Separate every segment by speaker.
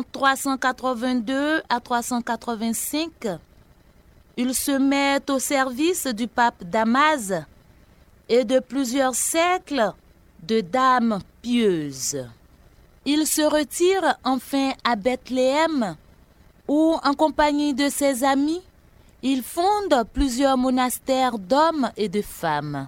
Speaker 1: l'an 382 à 385, il se met au service du pape Damaze et de plusieurs siècles de dames pieuses. Il se retire enfin à Bethléem où, en compagnie de ses amis, il fonde plusieurs monastères d'hommes et de femmes.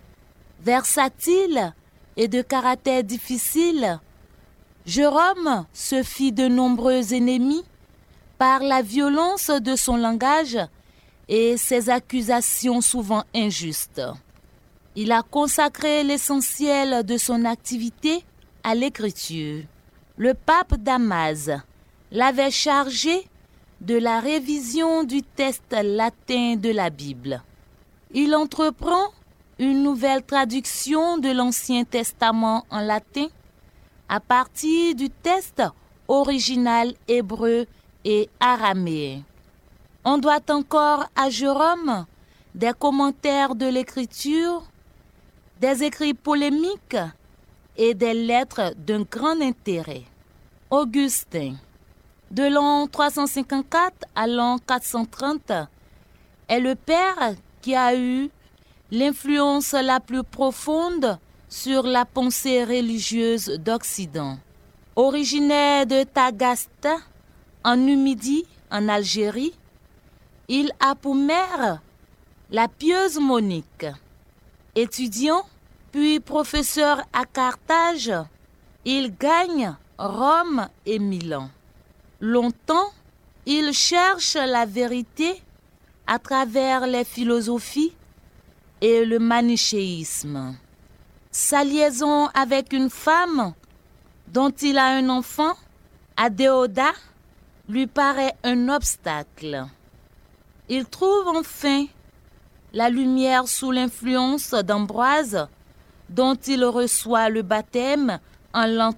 Speaker 1: Versatile et de caractère difficile, Jérôme se fit de nombreux ennemis par la violence de son langage et ses accusations souvent injustes. Il a consacré l'essentiel de son activité à l'écriture. Le pape Damaze l'avait chargé de la révision du texte latin de la Bible. Il entreprend une nouvelle traduction de l'Ancien Testament en latin à partir du texte original hébreu et araméen. On doit encore à Jérôme des commentaires de l'écriture, des écrits polémiques et des lettres d'un grand intérêt. Augustin, de l'an 354 à l'an 430, est le père qui a eu l'influence la plus profonde sur la pensée religieuse d'Occident. Originaire de Tagaste, en Numidie, en Algérie, il a pour mère la pieuse Monique. Étudiant, puis professeur à Carthage, il gagne Rome et Milan. Longtemps, il cherche la vérité à travers les philosophies et le manichéisme. Sa liaison avec une femme dont il a un enfant, Adéoda, lui paraît un obstacle. Il trouve enfin la lumière sous l'influence d'Ambroise, dont il reçoit le baptême en l'an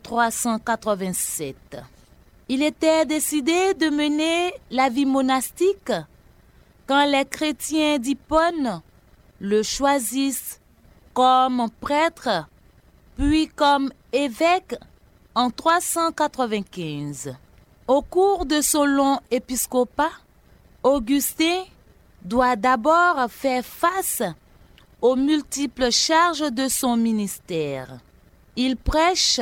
Speaker 1: 387. Il était décidé de mener la vie monastique quand les chrétiens d'Hippone le choisissent comme prêtre, puis comme évêque en 395. Au cours de son long épiscopat, Augustin doit d'abord faire face aux multiples charges de son ministère. Il prêche,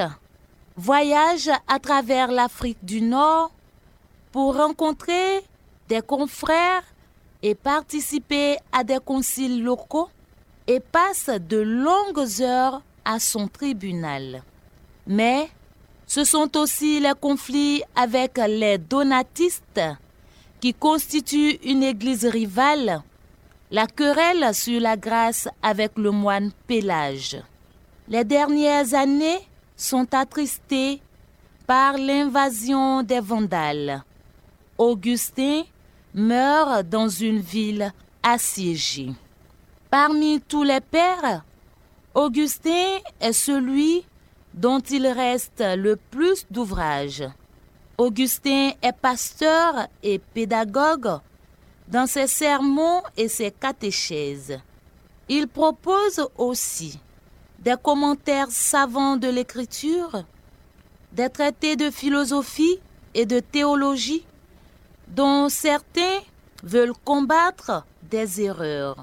Speaker 1: voyage à travers l'Afrique du Nord pour rencontrer des confrères et participer à des conciles locaux et passe de longues heures à son tribunal. Mais ce sont aussi les conflits avec les donatistes qui constituent une église rivale, la querelle sur la grâce avec le moine Pélage. Les dernières années sont attristées par l'invasion des Vandales. Augustin meurt dans une ville assiégée. Parmi tous les pères, Augustin est celui dont il reste le plus d'ouvrages. Augustin est pasteur et pédagogue dans ses sermons et ses catéchèses. Il propose aussi des commentaires savants de l'écriture, des traités de philosophie et de théologie dont certains veulent combattre des erreurs.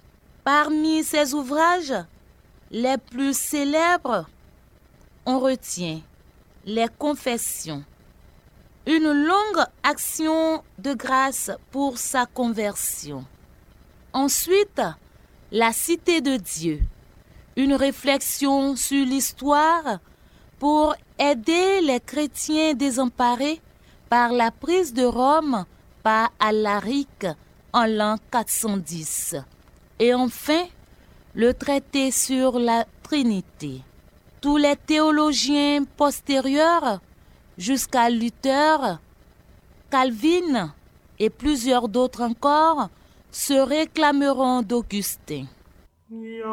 Speaker 1: Parmi ses ouvrages les plus célèbres, on retient les Confessions, une longue action de grâce pour sa conversion. Ensuite, la Cité de Dieu, une réflexion sur l'histoire pour aider les chrétiens désemparés par la prise de Rome par Alaric en l'an 410. Et enfin, le traité sur la Trinité. Tous les théologiens postérieurs, jusqu'à Luther, Calvin et plusieurs d'autres encore, se réclameront d'Augustin.